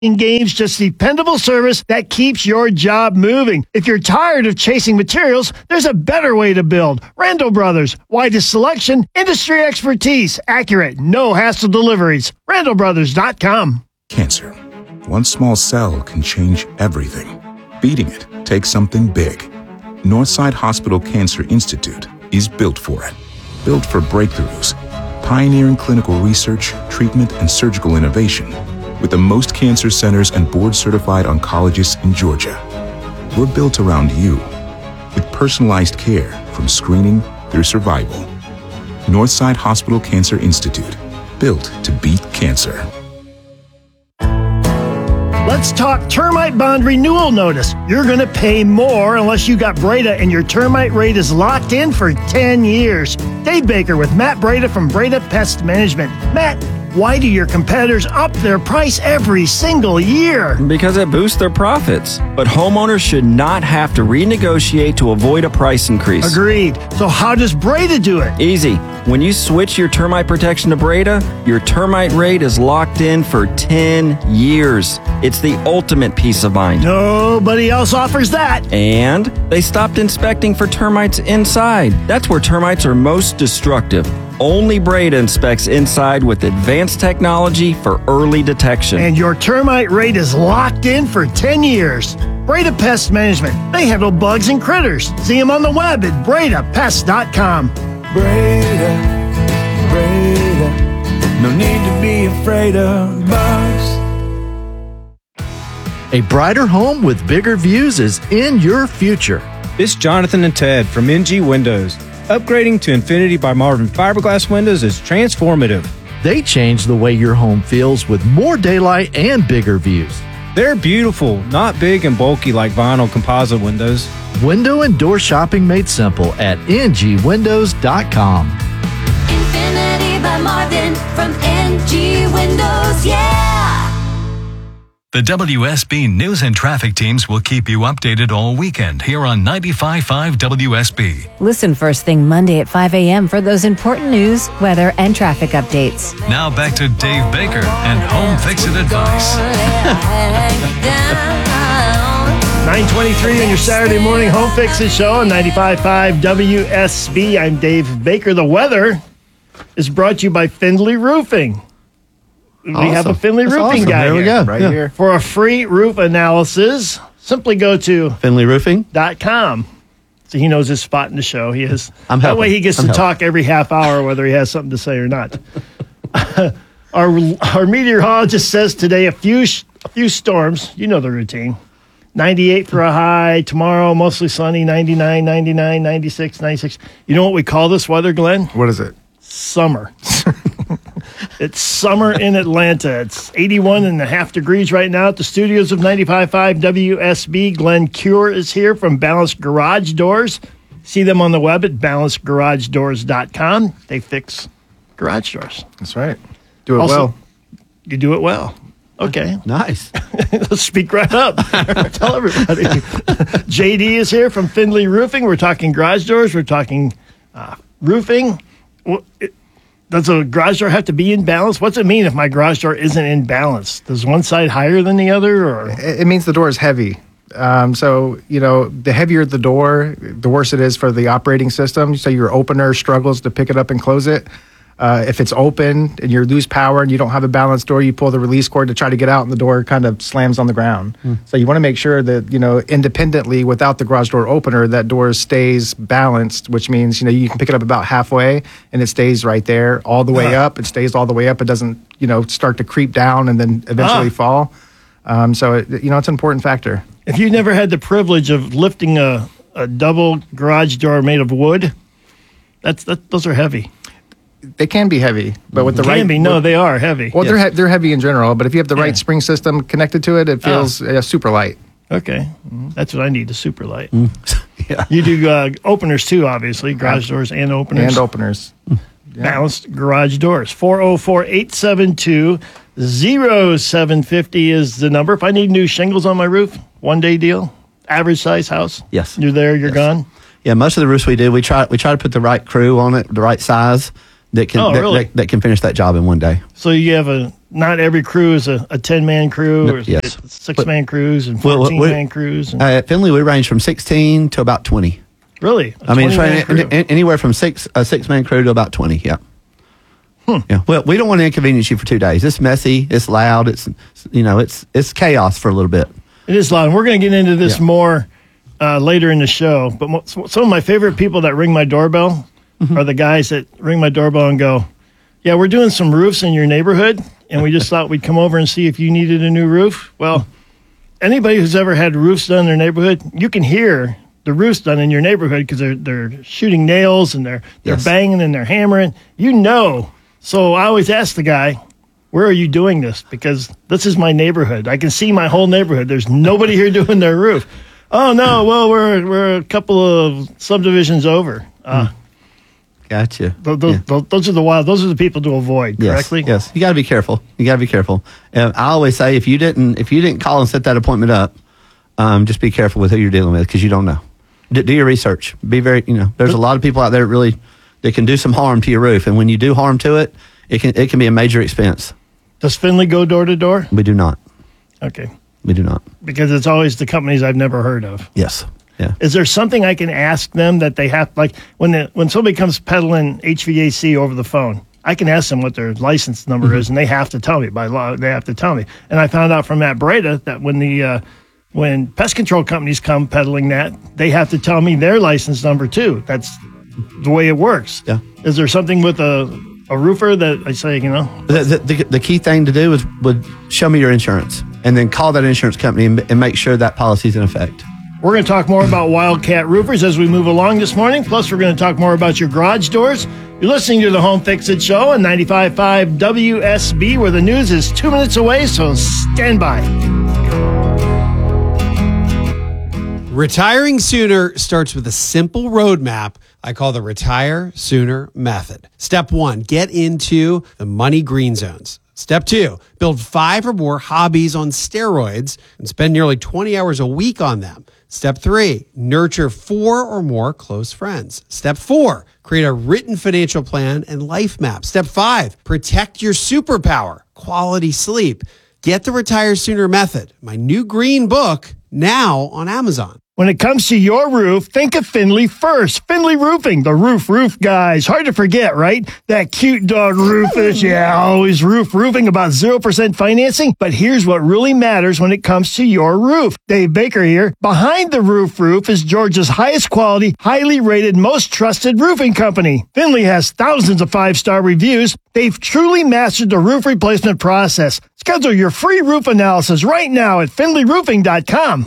Games, just dependable service that keeps your job moving. If you're tired of chasing materials, there's a better way to build. Randall Brothers, widest selection, industry expertise, accurate, no hassle deliveries. RandallBrothers.com. Cancer. One small cell can change everything. Beating it takes something big. Northside Hospital Cancer Institute is built for it. Built for breakthroughs, pioneering clinical research, treatment, and surgical innovation. With the most cancer centers and board-certified oncologists in Georgia. We're built around you, with personalized care from screening through survival. Northside Hospital Cancer Institute, built to beat cancer. Let's talk termite bond renewal notice. You're going to pay more unless you got Breda and your termite rate is locked in for 10 years. Dave Baker with Matt Breda from Breda Pest Management. Matt, why do your competitors up their price every single year? Because it boosts their profits. But homeowners should not have to renegotiate to avoid a price increase. Agreed. So how does Breda do it? Easy. When you switch your termite protection to Breda, your termite rate is locked in for 10 years. It's the ultimate peace of mind. Nobody else offers that. And they stopped inspecting for termites inside. That's where termites are most destructive. Only Breda inspects inside with advanced technology for early detection. And your termite rate is locked in for 10 years. Breda Pest Management. They handle bugs and critters. See them on the web at BredaPest.com. Breda, no need to be afraid of bugs. A brighter home with bigger views is in your future. This is Jonathan and Ted from NG Windows. Upgrading to Infinity by Marvin fiberglass windows is transformative. They change the way your home feels with more daylight and bigger views. They're beautiful, not big and bulky like vinyl composite windows. Window and door shopping made simple at ngwindows.com. Infinity by Marvin from NG Windows, yeah! The WSB News and Traffic teams will keep you updated all weekend here on 95.5 WSB. Listen first thing Monday at 5 a.m. for those important news, weather, and traffic updates. Now back to Dave Baker and Home Fix It Advice. 9:23 on your Saturday morning Home Fix It show on 95.5 WSB. I'm Dave Baker. The weather is brought to you by Findlay Roofing. We have a Findlay Roofing guy there we here. go. Right here. For a free roof analysis, simply go to FindlayRoofing.com. So he knows his spot in the show. He is. I'm that helping. way he gets to talk every half hour whether he has something to say or not. Our meteorologist says today a few storms. You know the routine. 98 for a high. Tomorrow, mostly sunny. 99, 99, 96, 96. You know what we call this weather, Glenn? What is it? Summer. It's summer in Atlanta. It's 81.5 degrees right now at the studios of 95.5 WSB. Glenn Cure is here from Balanced Garage Doors. See them on the web at balancedgaragedoors.com. They fix garage doors. That's right. Do it well. You do it well. Okay. Nice. Let's speak right up. Tell everybody. JD is here from Findlay Roofing. We're talking garage doors. We're talking roofing. Does a garage door have to be in balance? What's it mean if my garage door isn't in balance? Does one side higher than the other? Or it means the door is heavy. So, the heavier the door, the worse it is for the operating system. So your opener struggles to pick it up and close it. If it's open and you lose power and you don't have a balanced door, you pull the release cord to try to get out and the door kind of slams on the ground. So you want to make sure that, independently without the garage door opener, that door stays balanced, which means, you can pick it up about halfway and it stays right there all the way up. It stays all the way up. It doesn't, start to creep down and then eventually fall. So, it's an important factor. If you never had the privilege of lifting a double garage door made of wood, those are heavy. They can be heavy, but with the right... they are heavy. Well, yes. They're heavy in general, but if you have the right spring system connected to it, it feels super light. Okay. That's what I need, a super light. Yeah. You do openers too, obviously, garage doors and openers. And openers. Balanced garage doors. 404-872-0750 is the number. If I need new shingles on my roof, one-day deal, average size house. Yes. You're there, you're gone. Yeah, most of the roofs we do, we try to put the right crew on it, the right size, that can that can finish that job in one day. So you have not every crew is a 10-man crew or yes. 6-man crews and 14-man crews. And at Finley, we range from 16 to about 20. Really? I mean, it's anywhere from a 6-man crew to about 20. Yeah. Yeah. Well, we don't want to inconvenience you for 2 days. It's messy. It's loud. It's chaos for a little bit. It is loud. And we're going to get into this more later in the show. But some of my favorite people that ring my doorbell are the guys that ring my doorbell and go, "Yeah, we're doing some roofs in your neighborhood, and we just thought we'd come over and see if you needed a new roof." Well, anybody who's ever had roofs done in their neighborhood, you can hear the roofs done in your neighborhood because they're shooting nails and they're banging and they're hammering. So I always ask the guy, "Where are you doing this? Because this is my neighborhood. I can see my whole neighborhood. There's nobody here doing their roof." "Oh no, well we're a couple of subdivisions over." Gotcha. Those are the people to avoid. Correctly. Yes. You got to be careful. I always say if you didn't call and set that appointment up, just be careful with who you're dealing with because you don't know. Do your research. Be very. There's a lot of people out there that can do some harm to your roof, and when you do harm to it, it can be a major expense. Does Finley go door to door? We do not. Okay. We do not. Because it's always the companies I've never heard of. Yes. Yeah. Is there something I can ask them that they have, like when somebody comes peddling HVAC over the phone, I can ask them what their license number is, and they have to tell me by law. They have to tell me. And I found out from Matt Breda that when pest control companies come peddling that, they have to tell me their license number too. That's the way it works. Yeah. Is there something with a roofer that I say, The key thing to do would show me your insurance and then call that insurance company and make sure that policy's in effect. We're going to talk more about Wildcat Roofers as we move along this morning. Plus, we're going to talk more about your garage doors. You're listening to the Home Fix It Show on 95.5 WSB, where the news is 2 minutes away, so stand by. Retiring sooner starts with a simple roadmap I call the Retire Sooner Method. Step 1, get into the money green zones. Step 2, build 5 or more hobbies on steroids and spend nearly 20 hours a week on them. Step 3, nurture 4 or more close friends. Step 4, create a written financial plan and life map. Step 5, protect your superpower, quality sleep. Get the Retire Sooner Method, my new green book, now on Amazon. When it comes to your roof, think of Finley first. Finley Roofing, the roof guys. Hard to forget, right? That cute dog Rufus. Yeah, always roofing, about 0% financing. But here's what really matters when it comes to your roof. Dave Baker here. Behind the roof is Georgia's highest quality, highly rated, most trusted roofing company. Finley has thousands of 5-star reviews. They've truly mastered the roof replacement process. Schedule your free roof analysis right now at finleyroofing.com.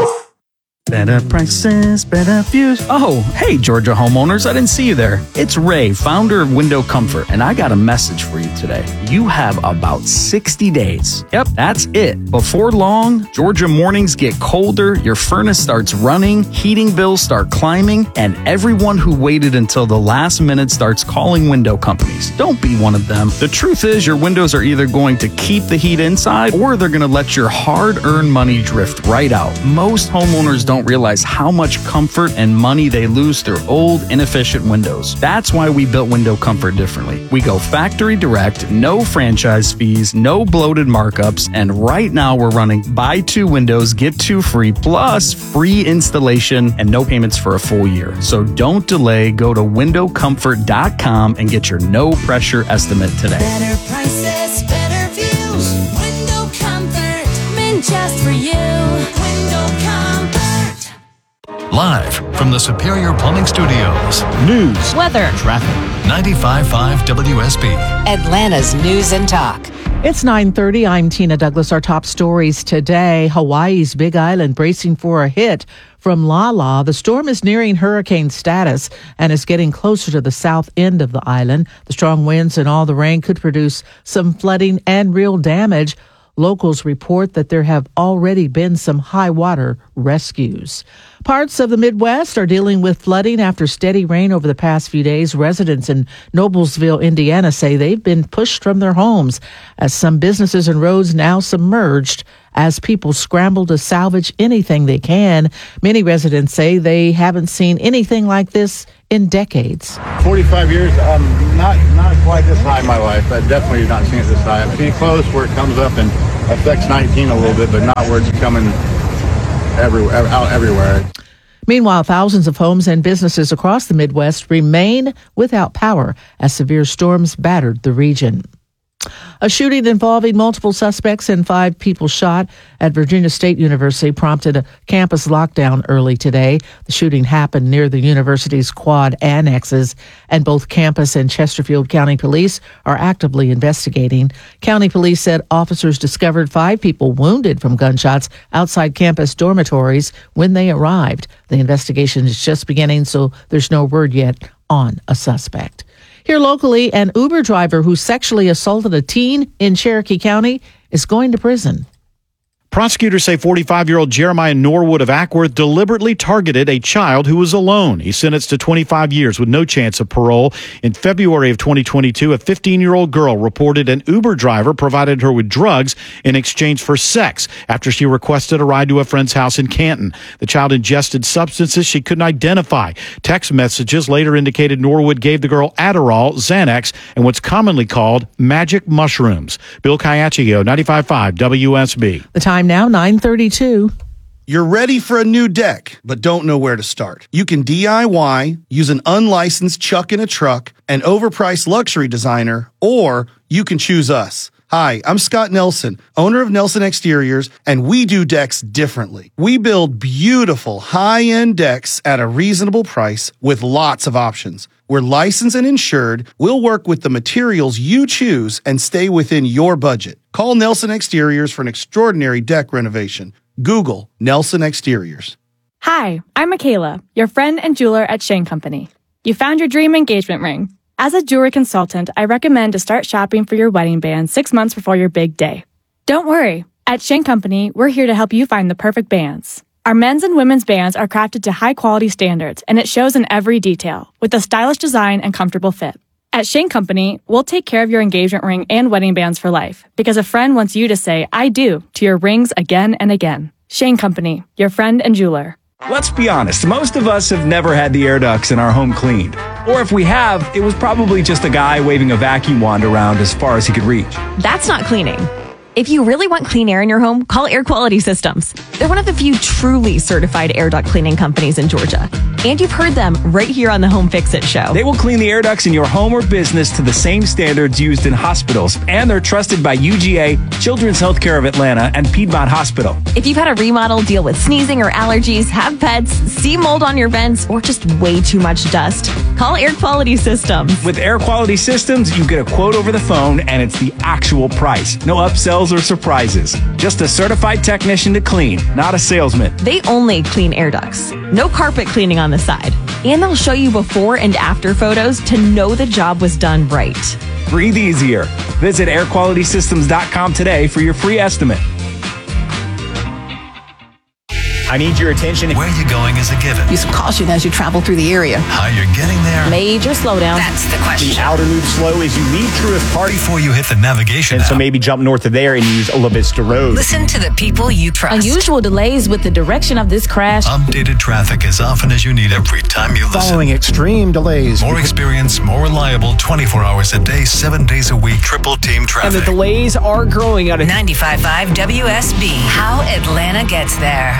Better prices, better views. Oh, hey, Georgia homeowners, I didn't see you there. It's Ray, founder of Window Comfort, and I got a message for you today. You have about 60 days. Yep, that's it. Before long, Georgia mornings get colder, your furnace starts running, heating bills start climbing, and everyone who waited until the last minute starts calling window companies. Don't be one of them. The truth is, your windows are either going to keep the heat inside, or they're going to let your hard-earned money drift right out. Most homeowners don't realize how much comfort and money they lose through old, inefficient windows. That's why we built Window Comfort differently. We go factory direct, no franchise fees, no bloated markups, and right now we're running buy 2 windows, get 2 free, plus free installation and no payments for a full year. So don't delay. Go to windowcomfort.com and get your no pressure estimate today. Better prices, better views. Window Comfort, meant just for you. Window Comfort. Live from the Superior Plumbing Studios. News, weather, traffic. 95.5 WSB. Atlanta's News and Talk. It's 9:30. I'm Tina Douglas. Our top stories today. Hawaii's Big Island bracing for a hit from Lala. The storm is nearing hurricane status and is getting closer to the south end of the island. The strong winds and all the rain could produce some flooding and real damage. Locals report that there have already been some high water rescues. Parts of the Midwest are dealing with flooding after steady rain over the past few days. Residents in Noblesville, Indiana say they've been pushed from their homes as some businesses and roads now submerged as people scramble to salvage anything they can. Many residents say they haven't seen anything like this in decades. 45 years, not quite this high in my life. I definitely not seen it this high. I've seen it close where it comes up and affects 19 a little bit, but not where it's coming out everywhere. Meanwhile, thousands of homes and businesses across the Midwest remain without power as severe storms battered the region. A shooting involving multiple suspects and 5 people shot at Virginia State University prompted a campus lockdown early today. The shooting happened near the university's quad annexes, and both campus and Chesterfield County Police are actively investigating. County Police said officers discovered 5 people wounded from gunshots outside campus dormitories when they arrived. The investigation is just beginning, so there's no word yet on a suspect. Here locally, an Uber driver who sexually assaulted a teen in Cherokee County is going to prison. Prosecutors say 45-year-old Jeremiah Norwood of Ackworth deliberately targeted a child who was alone. He's sentenced to 25 years with no chance of parole. In February of 2022, a 15-year-old girl reported an Uber driver provided her with drugs in exchange for sex after she requested a ride to a friend's house in Canton. The child ingested substances she couldn't identify. Text messages later indicated Norwood gave the girl Adderall, Xanax, and what's commonly called magic mushrooms. Bill Caiaccio, 95.5 WSB. The time now, 9:32. You're ready for a new deck, but don't know where to start. You can DIY, use an unlicensed chuck in a truck, an overpriced luxury designer, or you can choose us. Hi, I'm Scott Nelson, owner of Nelson Exteriors, and we do decks differently. We build beautiful, high-end decks at a reasonable price with lots of options. We're licensed and insured. We'll work with the materials you choose and stay within your budget. Call Nelson Exteriors for an extraordinary deck renovation. Google Nelson Exteriors. Hi, I'm Michaela, your friend and jeweler at Shane Company. You found your dream engagement ring. As a jewelry consultant, I recommend to start shopping for your wedding band 6 months before your big day. Don't worry. At Shane Company, we're here to help you find the perfect bands. Our men's and women's bands are crafted to high-quality standards, and it shows in every detail, with a stylish design and comfortable fit. At Shane Company, we'll take care of your engagement ring and wedding bands for life, because a friend wants you to say, I do, to your rings again and again. Shane Company, your friend and jeweler. Let's be honest, most of us have never had the air ducts in our home cleaned. Or if we have, it was probably just a guy waving a vacuum wand around as far as he could reach. That's not cleaning. If you really want clean air in your home, call Air Quality Systems. They're one of the few truly certified air duct cleaning companies in Georgia. And you've heard them right here on the Home Fix-It Show. They will clean the air ducts in your home or business to the same standards used in hospitals. And they're trusted by UGA, Children's Healthcare of Atlanta, and Piedmont Hospital. If you've had a remodel, deal with sneezing or allergies, have pets, see mold on your vents, or just way too much dust, call Air Quality Systems. With Air Quality Systems, you get a quote over the phone, and it's the actual price. No upsells or surprises. Just a certified technician to clean, not a salesman. They only clean air ducts. No carpet cleaning on the side. And they'll show you before and after photos to know the job was done right. Breathe easier. Visit airqualitysystems.com today for your free estimate. I need your attention. Where you're going is a given. Use caution as you travel through the area. How you're getting there. Major slowdown. That's the question. The outer loop slow as you leave Truist Park. Before you hit the navigation And so maybe jump north of there and use La Vista Road. Listen to the people you trust. Unusual delays with the direction of this crash. Updated traffic as often as you need every time you listen. Following extreme delays. More experience, more reliable, 24 hours a day, 7 days a week, triple team traffic. And the delays are growing out of 95.5 WSB. How Atlanta gets there.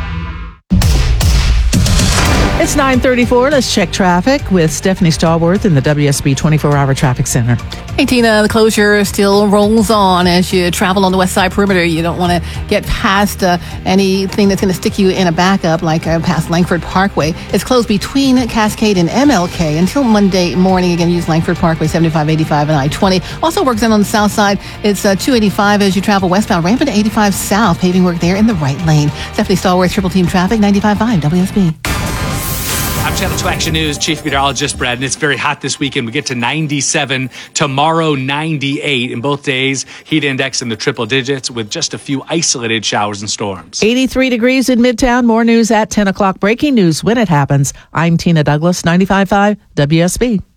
It's 9:34. Let's check traffic with Stephanie Stallworth in the WSB 24-hour traffic center. Hey, Tina, the closure still rolls on as you travel on the west side perimeter. You don't want to get past anything that's going to stick you in a backup, like past Langford Parkway. It's closed between Cascade and MLK until Monday morning. Again, use Langford Parkway, 75, 85, and I-20. Also works in on the south side. It's 285 as you travel westbound. Ramp into 85 south. Paving work there in the right lane. Stephanie Stallworth, Triple Team Traffic, 95.5 WSB. I'm Channel 2 Action News Chief Meteorologist Brad, and it's very hot this weekend. We get to 97, tomorrow 98. In both days, heat index in the triple digits with just a few isolated showers and storms. 83 degrees in Midtown. More news at 10 o'clock. Breaking news when it happens. I'm Tina Douglas, 95.5 WSB.